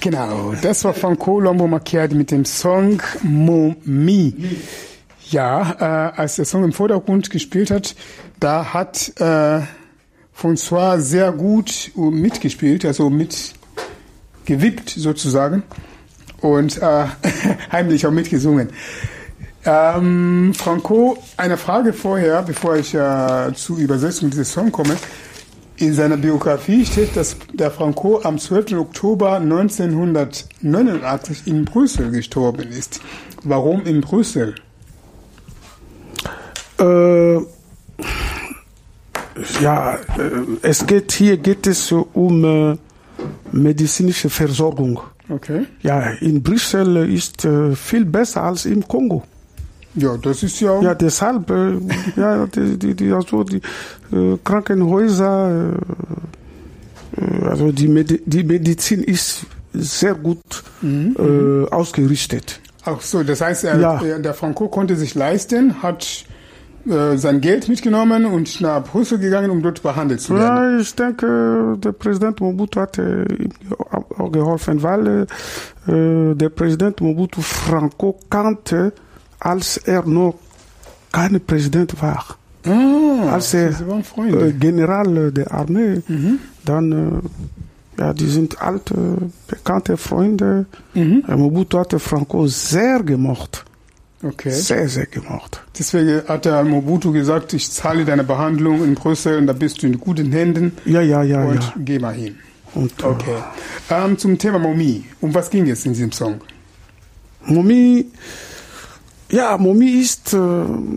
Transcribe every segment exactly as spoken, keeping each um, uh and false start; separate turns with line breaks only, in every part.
Genau, das war Franco Lombo Macchiati mit dem Song Momie. Ja, äh, als der Song im Vordergrund gespielt hat, da hat äh, François sehr gut mitgespielt, also mitgewippt sozusagen und äh, heimlich auch mitgesungen. Ähm, Franco, eine Frage vorher, bevor ich äh, zur Übersetzung dieses Songs komme. In seiner Biografie steht, dass der Franco am zwölften Oktober neunzehnhundertneunundachtzig in Brüssel gestorben ist. Warum in Brüssel?
Äh, ja, es geht hier geht es um äh, medizinische Versorgung.
Okay.
Ja, in Brüssel ist äh, viel besser als im Kongo.
Ja, das ist ja.
Ja, deshalb, äh, ja, die, die, die, also die äh, Krankenhäuser, äh, also die, Medi- die Medizin ist sehr gut mhm. äh, ausgerichtet.
Ach so, das heißt, er,
ja.
der Franco konnte sich leisten, hat äh, sein Geld mitgenommen und nach Brüssel gegangen, um dort behandelt zu werden.
Ja, ich denke, der Präsident Mobutu hat äh, ihm auch geholfen, weil äh, der Präsident Mobutu Franco kannte, als er noch kein Präsident war.
Ah,
als er äh, General der Armee, mhm. dann, äh, ja, die sind alte, bekannte Freunde. Mhm. Äh, Mobutu hatte Franco sehr gemocht.
Okay.
Sehr, sehr gemocht.
Deswegen hat der Mobutu gesagt, ich zahle deine Behandlung in Brüssel und da bist du in guten Händen.
Ja, ja, ja.
Und
ja.
geh mal hin.
Und,
okay. Ähm, zum Thema Momie. Um was ging es in diesem Song?
Momie, ja, Momie ist äh,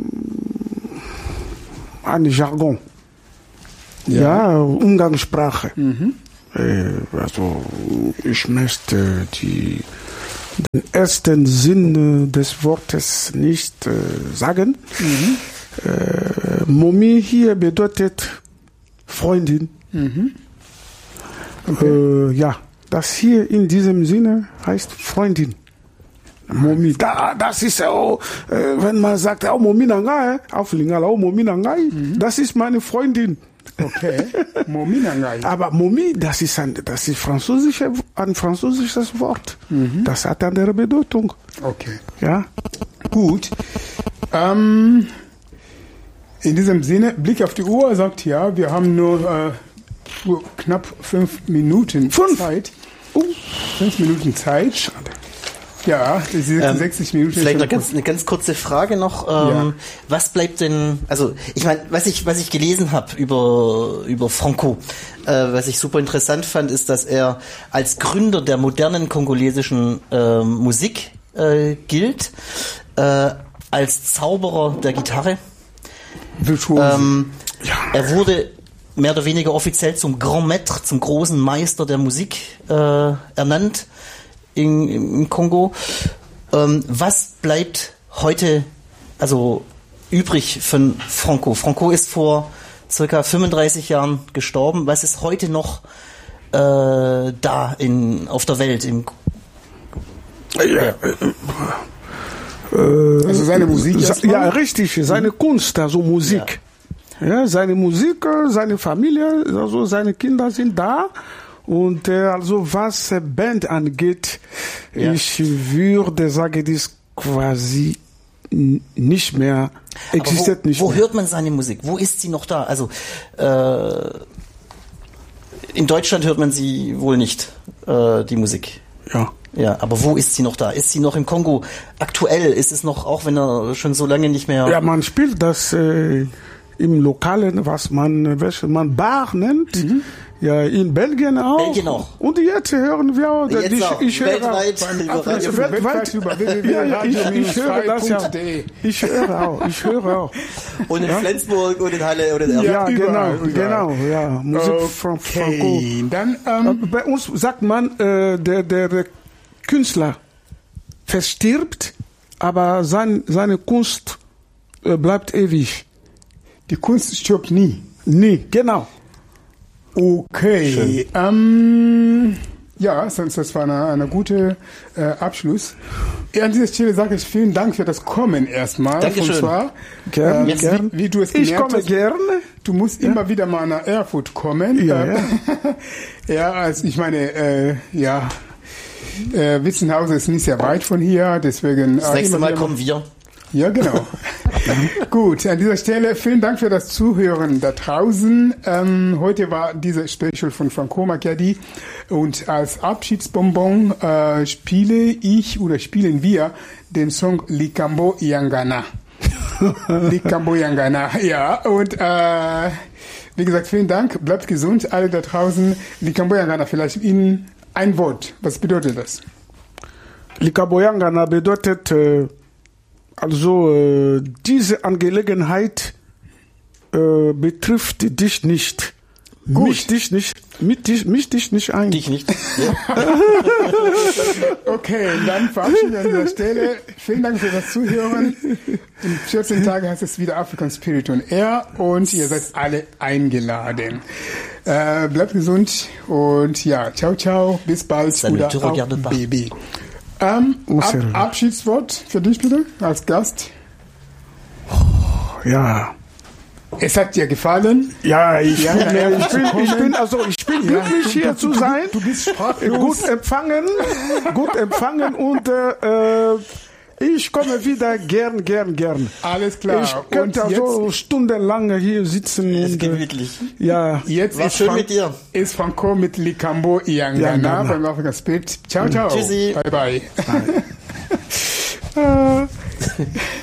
ein Jargon. Ja, ja, Umgangssprache. Mhm. Äh, also ich möchte die, den ersten Sinn äh, des Wortes nicht äh, sagen. Mhm. Äh, Momie hier bedeutet Freundin. Mhm. Okay. Äh, ja, das hier in diesem Sinne heißt Freundin. Momie, da, das ist auch, äh, wenn man sagt, oh, Momie Nangai, auf Lingala, oh, Momie Nangai, mhm. das ist meine Freundin.
Okay, Momie Nangai.
Aber Momie, das ist ein, das ist französische, ein französisches Wort. Mhm. Das hat eine andere Bedeutung.
Okay.
Ja.
Gut. Ähm, in diesem Sinne, Blick auf die Uhr sagt ja, wir haben nur äh, knapp fünf Minuten
fünf.
Zeit. Uh. Fünf Minuten Zeit. Schade. Ja, die sechsundsechzig ähm, Minuten.
Vielleicht noch ganz, eine ganz kurze Frage noch. Ähm, ja. Was bleibt denn, also ich meine, was ich was ich gelesen habe über über Franco, äh, was ich super interessant fand, ist, dass er als Gründer der modernen kongolesischen äh, Musik äh, gilt, äh, als Zauberer der Gitarre. Ähm, ja. Er wurde mehr oder weniger offiziell zum Grand Maître, zum großen Meister der Musik äh, ernannt. In, im Kongo. Ähm, was bleibt heute also übrig von Franco? Franco ist vor circa fünfunddreißig Jahren gestorben. Was ist heute noch äh, da in, auf der Welt? Im
ja, äh,
äh, also seine Musik?
Ja, richtig. Seine mhm. Kunst, also Musik. Ja. Ja, seine Musik, seine Familie, also seine Kinder sind da. Und äh, also was äh, Band angeht, ja. ich würde sagen, das ist quasi n- nicht mehr, existiert
wo,
nicht
wo
mehr.
Wo hört man seine Musik? Wo ist sie noch da? Also äh, in Deutschland hört man sie wohl nicht, äh, die Musik.
Ja.
Ja, aber wo ist sie noch da? Ist sie noch im Kongo aktuell? Ist es noch, auch wenn er schon so lange nicht mehr...
Ja, man spielt das äh, im Lokalen, was man, welches man Bar nennt. Mhm. Ja, in Belgien auch.
Belgien auch.
Und jetzt hören wir auch.
Jetzt
ich,
auch.
Ich
weltweit.
Höre, weltweit, weltweit über ich, ich höre das ja. Ich höre auch. Ich höre auch.
Und in ja? Flensburg und in Halle und in Erfurt.
Ja,
überall,
genau,
überall.
genau. Ja, Musik
okay.
von Franco.
Dann, ähm,
bei uns sagt man, äh, der, der, der Künstler verstirbt, aber sein, seine Kunst äh, bleibt ewig.
Die Kunst stirbt nie.
Nie, genau.
Okay, ähm, ja, das war eine, eine gute äh, Abschluss. An dieser Stelle sage ich vielen Dank für das Kommen erstmal.
Dankeschön.
Und zwar,
gerne,
äh,
gerne.
Wie, wie du es
ich
gemerkt
komme
hast,
gerne.
Du musst ja. immer wieder mal nach Erfurt kommen.
Ja,
äh,
ja.
ja, also ich meine, äh, ja, Äh, Witzenhausen ist nicht sehr weit von hier, deswegen...
Das
äh,
nächste Mal kommen wir.
Ja, genau. Gut, an dieser Stelle vielen Dank für das Zuhören da draußen. Ähm, heute war diese Special von Franco Macchiadi und als Abschiedsbonbon äh, spiele ich oder spielen wir den Song Likambo Yangana. Likambo Yangana, ja. Und äh, wie gesagt, vielen Dank. Bleibt gesund, alle da draußen. Likambo Yangana, vielleicht Ihnen ein Wort. Was bedeutet das?
Likambo Yangana bedeutet... Äh Also äh, diese Angelegenheit äh, betrifft dich nicht.
Gut.
Mich dich nicht. Mit dich, mich dich nicht ein.
Dich nicht. Ja.
Okay, dann verabschieden wir an dieser Stelle. Vielen Dank für das Zuhören. In vierzehn Tagen heißt es wieder African Spirit on Air und ihr seid alle eingeladen. Äh, bleibt gesund und ja, ciao, ciao. Bis bald.
Salut,
oder
tu
auf
regardes pas.
Baby. Ähm, Ab Abschiedswort für dich bitte, als Gast.
Ja.
Es hat dir gefallen?
Ja, ich,
Ja,
bin,
ja,
ich, bin, ich bin, also ich bin
Ja,
glücklich
du-
hier
du-
zu
du-
sein.
Du bist sprachlos.
Gut empfangen, gut empfangen und äh, ich komme wieder gern, gern, gern.
Alles klar.
Ich könnte
Und
also stundenlang hier sitzen
Ist
und äh,
gemütlich.
ja.
Jetzt
War
ist,
schön
Fran-
mit dir.
ist Franco mit Likambo Yangana
Yangana.
beim African Spirit. Ciao, ciao.
Tschüssi.
Bye, bye.
Äh,